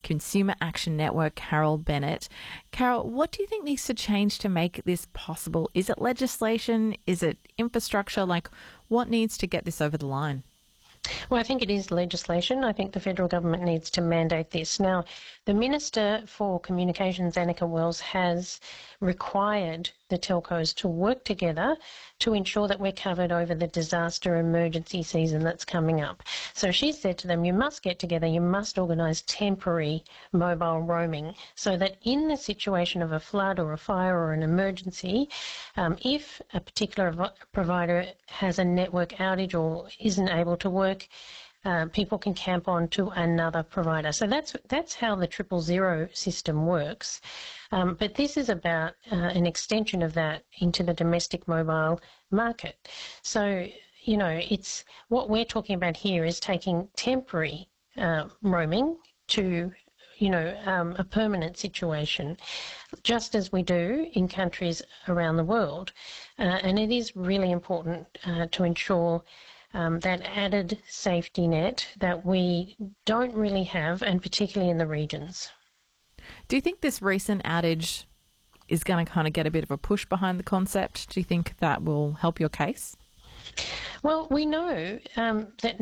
Consumer Action Network, Carol Bennett. Carol, what do you think needs to change to make this possible? Is it legislation? Is it infrastructure? Like, what needs to get this over the line? Well, I think it is legislation. I think the federal government needs to mandate this. Now, the Minister for Communications, Annika Wells, has required the telcos to work together to ensure that we're covered over the disaster emergency season that's coming up. So she said to them, you must get together, you must organise temporary mobile roaming so that in the situation of a flood or a fire or an emergency, if a particular provider has a network outage or isn't able to work, people can camp on to another provider. So that's how the 000 system works. But this is about an extension of that into the domestic mobile market. So, you know, it's what we're talking about here is taking temporary roaming to, you know, a permanent situation, just as we do in countries around the world. And it is really important to ensure that added safety net that we don't really have, and particularly in the regions. Do you think this recent outage is going to kind of get a bit of a push behind the concept? Do you think that will help your case? Well, we know that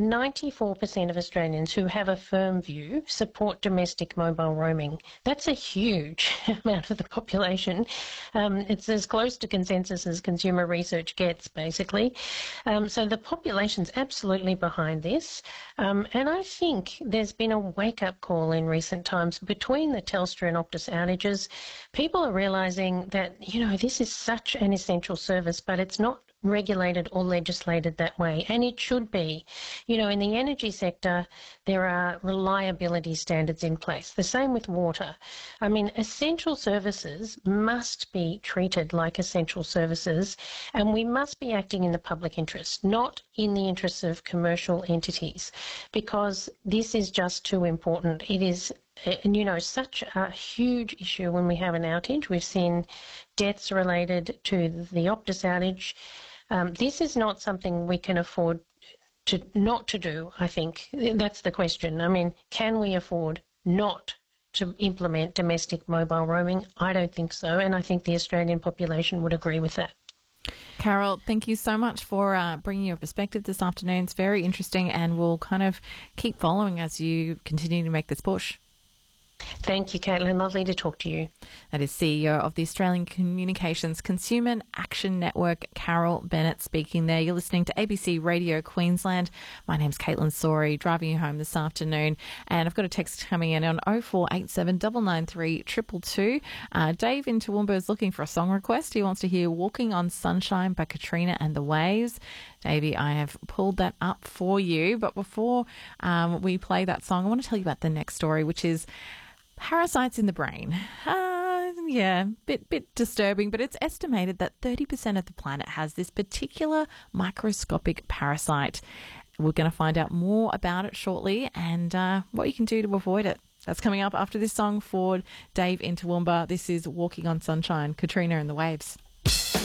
94% of Australians who have a firm view support domestic mobile roaming. That's a huge amount of the population. It's as close to consensus as consumer research gets, basically. So the population's absolutely behind this. And I think there's been a wake-up call in recent times between the Telstra and Optus outages. People are realising that, you know, this is such an essential service, but it's not regulated or legislated that way, and it should be. You know, in the energy sector, there are reliability standards in place. The same with water. I mean, essential services must be treated like essential services, and we must be acting in the public interest, not in the interests of commercial entities, because this is just too important. It is, you know, such a huge issue when we have an outage. We've seen deaths related to the Optus outage. This is not something we can afford to not to do, I think. That's the question. I mean, can we afford not to implement domestic mobile roaming? I don't think so, and I think the Australian population would agree with that. Carol, thank you so much for bringing your perspective this afternoon. It's very interesting, and we'll kind of keep following as you continue to make this push. Thank you, Caitlin. Lovely to talk to you. That is CEO of the Australian Communications Consumer Action Network, Carol Bennett, speaking there. You're listening to ABC Radio Queensland. My name's Caitlin Sori, driving you home this afternoon. And I've got a text coming in on 0487 993 222. Dave in Toowoomba is looking for a song request. He wants to hear Walking on Sunshine by Katrina and the Waves. Davey, I have pulled that up for you. But before we play that song, I want to tell you about the next story, which is parasites in the brain. Yeah, bit disturbing, but it's estimated that 30% of the planet has this particular microscopic parasite. We're going to find out more about it shortly and what you can do to avoid it. That's coming up after this song for Dave in Toowoomba. This is Walking on Sunshine, Katrina and the Waves.